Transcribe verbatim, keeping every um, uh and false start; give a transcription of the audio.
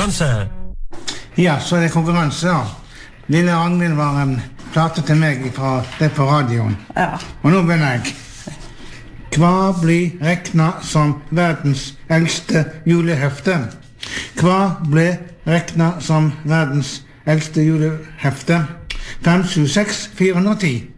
konkurranse. Ja, så er det konkurranse da. Lille Ragnhild var en plate til meg fra det på radioen. Ja. Og nå begynner jeg. Hva blir regnet som verdens eldste julehefte? Hva blir regnet som verdens eldste julehefte? fem sju seks fire ti